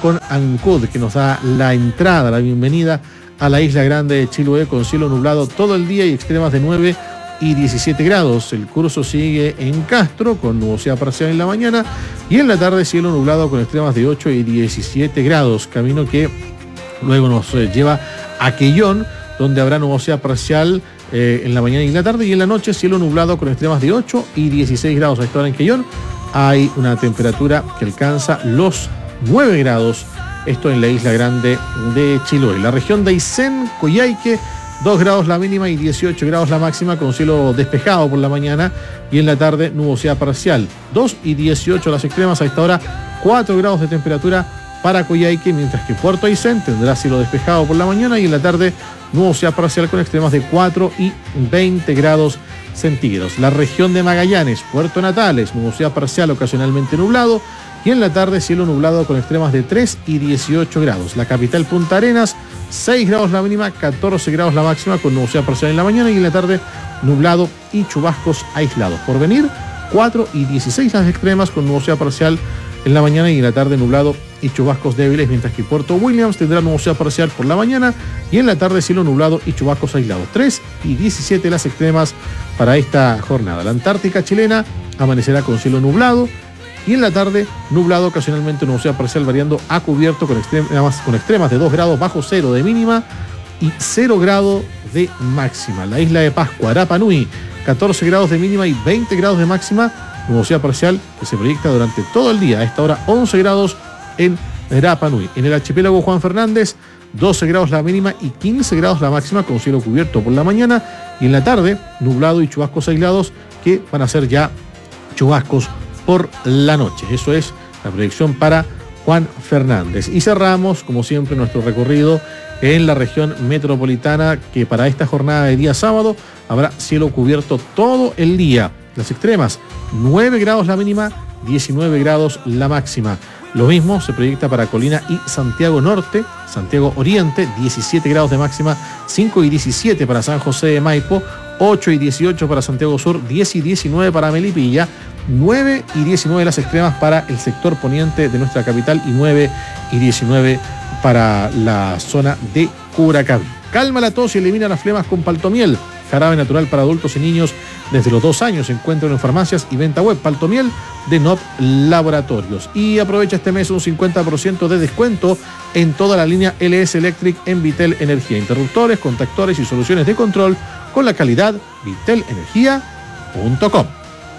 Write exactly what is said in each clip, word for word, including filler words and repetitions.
con Ancud, que nos da la entrada, la bienvenida a la isla grande de Chiloé, con cielo nublado todo el día y extremas de nueve y diecisiete grados. El curso sigue en Castro con nubosidad parcial en la mañana y en la tarde cielo nublado con extremas de ocho y diecisiete grados, camino que luego nos eh, lleva a Quellón, donde habrá nubosidad parcial eh, en la mañana y en la tarde, y en la noche cielo nublado con extremas de ocho y dieciséis grados. A esta hora en Quellón hay una temperatura que alcanza los nueve grados, esto en la isla grande de Chiloé. La región de Aysén, Coyhaique, dos grados la mínima y dieciocho grados la máxima, con cielo despejado por la mañana y en la tarde nubosidad parcial. dos y dieciocho las extremas, a esta hora cuatro grados de temperatura para Coyhaique, mientras que Puerto Aysén tendrá cielo despejado por la mañana y en la tarde nubosidad parcial con extremas de cuatro y veinte grados centígrados. La región de Magallanes, Puerto Natales, nubosidad parcial ocasionalmente nublado y en la tarde cielo nublado con extremas de tres y dieciocho grados. La capital Punta Arenas, seis grados la mínima, catorce grados la máxima, con nubosidad parcial en la mañana y en la tarde nublado y chubascos aislados. Por venir, cuatro y dieciséis las extremas, con nubosidad parcial en la mañana y en la tarde nublado y chubascos débiles, mientras que Puerto Williams tendrá nubosidad parcial por la mañana y en la tarde cielo nublado y chubascos aislados. tres y diecisiete las extremas para esta jornada. La Antártica chilena amanecerá con cielo nublado y en la tarde nublado, ocasionalmente nubosidad parcial variando a cubierto, con extremas, con extremas de dos grados bajo cero de mínima y cero grado de máxima. La isla de Pascua, Rapa Nui, catorce grados de mínima y veinte grados de máxima, nubosidad parcial que se proyecta durante todo el día. A esta hora once grados en Rapa Nui. En el archipiélago Juan Fernández, doce grados la mínima y quince grados la máxima, con cielo cubierto por la mañana y en la tarde nublado y chubascos aislados que van a ser ya chubascos por la noche. Eso es la proyección para Juan Fernández. Y cerramos, como siempre, nuestro recorrido en la región metropolitana, que para esta jornada de día sábado habrá cielo cubierto todo el día. Las extremas, nueve grados la mínima, diecinueve grados la máxima. Lo mismo se proyecta para Colina y Santiago Norte, Santiago Oriente, diecisiete grados de máxima, cinco y diecisiete para San José de Maipo, ocho y dieciocho para Santiago Sur, diez y diecinueve para Melipilla, nueve y diecinueve las extremas para el sector poniente de nuestra capital y nueve y diecinueve para la zona de Curacaví. Calma la tos y elimina las flemas con Paltomiel, jarabe natural para adultos y niños desde los dos años. Se encuentran en farmacias y venta web. Paltomiel de N O P Laboratorios. Y aprovecha este mes un cincuenta por ciento de descuento en toda la línea L S Electric en Vitel Energía. Interruptores, contactores y soluciones de control con la calidad vitel energía punto com.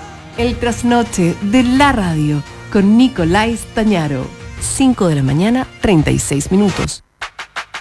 El trasnoche de la radio con Nicolás Tañaro. cinco de la mañana, treinta y seis minutos.